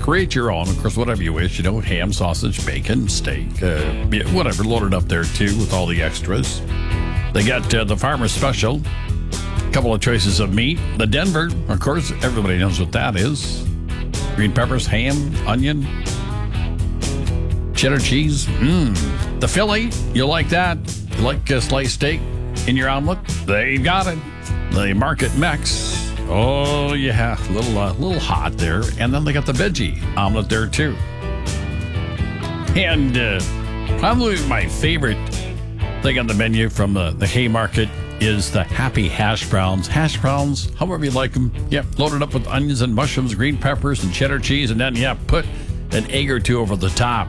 create your own. Of course, whatever you wish. Ham, sausage, bacon, steak, whatever. Loaded up there, too, with all the extras. They got the Farmer's Special. A couple of choices of meat. The Denver, of course, everybody knows what that is. Green peppers, ham, onion, cheddar cheese. The Philly, you like that? You like sliced steak in your omelet? They got it. The Market Mex. Oh, yeah, a little hot there. And then they got the veggie omelet there, too. And probably my favorite thing on the menu from the Haymarket is the Happy Hash Browns. Hash browns, however you like them. Yep, loaded up with onions and mushrooms, green peppers, and cheddar cheese. And then, put an egg or two over the top.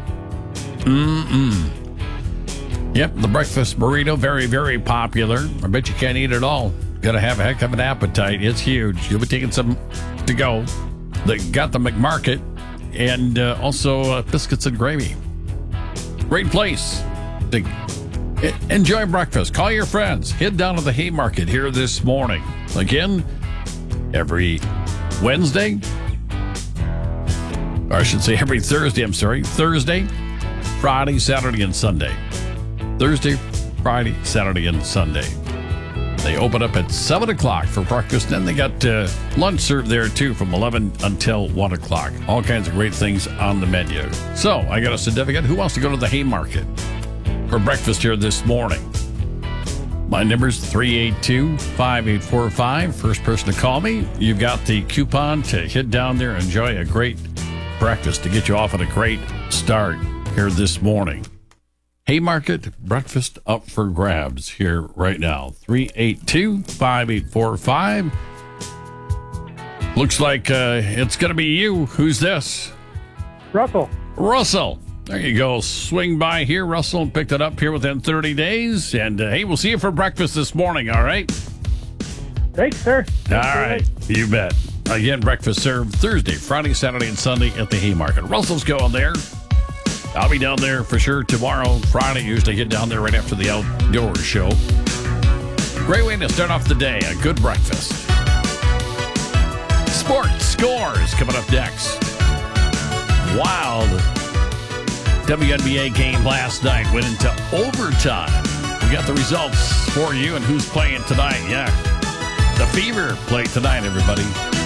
Yep, the breakfast burrito, very, very popular. I bet you can't eat it all. Got to have a heck of an appetite. It's huge. You'll be taking some to go. They got the McMarket and also biscuits and gravy. Great place to enjoy breakfast. Call your friends. Head down to the Haymarket here this morning. Again, every Wednesday, or I should say every Thursday, Thursday, Friday, Saturday, and Sunday. Thursday, Friday, Saturday, and Sunday. They open up at 7 o'clock for breakfast. Then they got lunch served there, too, from 11 until 1 o'clock. All kinds of great things on the menu. So, I got a certificate. Who wants to go to the Haymarket for breakfast here this morning? My number's 382-5845. First person to call me. You've got the coupon to head down there and enjoy a great breakfast to get you off on a great start here this morning. Haymarket breakfast up for grabs here right now. 382-5845. Looks like it's going to be you. Who's this? Russell. Russell. There you go. Swing by here, Russell, and picked it up here within 30 days. And, hey, we'll see you for breakfast this morning, all right? Thanks, sir. All right. You bet. Again, breakfast served Thursday, Friday, Saturday, and Sunday at the Haymarket. Russell's going there. I'll be down there for sure tomorrow, Friday. Usually get down there right after the outdoor show. Great way to start off the day. A good breakfast. Sports scores coming up next. Wild WNBA game last night went into overtime. We got the results for you and who's playing tonight. Yeah, the Fever play tonight, everybody.